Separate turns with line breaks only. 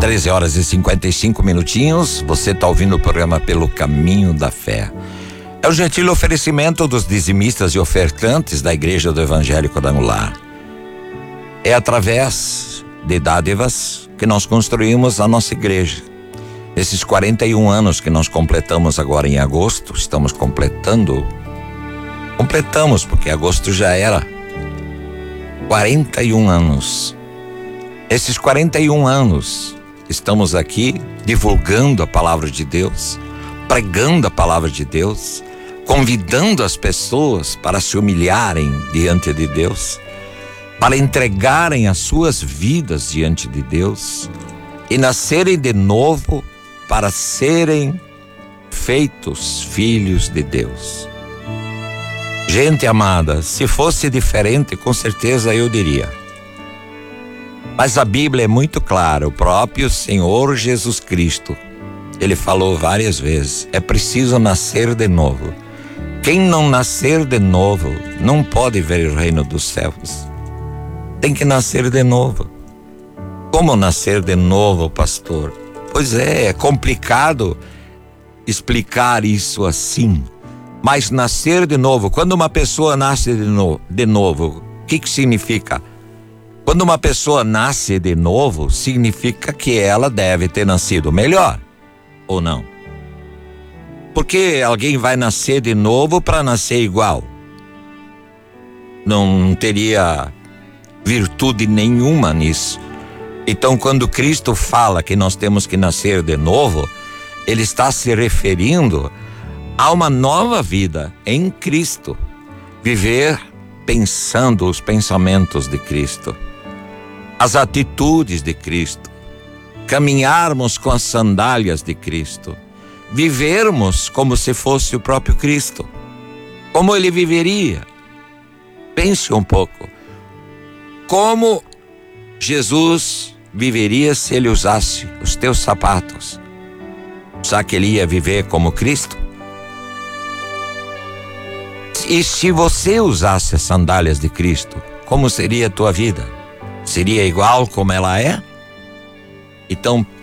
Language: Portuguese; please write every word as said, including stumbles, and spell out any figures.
treze horas e cinquenta e cinco minutinhos, você está ouvindo o programa Pelo Caminho da Fé. É o gentil oferecimento dos dizimistas e ofertantes da Igreja do Evangelho Quadrangular. É através de dádivas que nós construímos a nossa igreja. Esses quarenta e um anos que nós completamos agora em agosto, estamos completando, completamos porque agosto já era quarenta e um anos. Esses quarenta e um anos estamos aqui divulgando a palavra de Deus, pregando a palavra de Deus, convidando as pessoas para se humilharem diante de Deus, para entregarem as suas vidas diante de Deus e nascerem de novo para serem feitos filhos de Deus. Gente amada, se fosse diferente, com certeza eu diria. Mas a Bíblia é muito clara, o próprio Senhor Jesus Cristo, ele falou várias vezes, é preciso nascer de novo. Quem não nascer de novo não pode ver o reino dos céus. Tem que nascer de novo. Como nascer de novo, pastor? Pois é, é complicado explicar isso assim. Mas nascer de novo, quando uma pessoa nasce de, no, de novo, o que que significa? Quando uma pessoa nasce de novo, significa que ela deve ter nascido melhor, ou não? Porque alguém vai nascer de novo para nascer igual? Não teria virtude nenhuma nisso. Então, quando Cristo fala que nós temos que nascer de novo, ele está se referindo a uma nova vida em Cristo. Viver pensando os pensamentos de Cristo, as atitudes de Cristo, caminharmos com as sandálias de Cristo, vivermos como se fosse o próprio Cristo. Como ele viveria? Pense um pouco. Como Jesus viveria se ele usasse os teus sapatos? Será que ele ia viver como Cristo? E se você usasse as sandálias de Cristo, como seria a tua vida? Seria igual como ela é? Então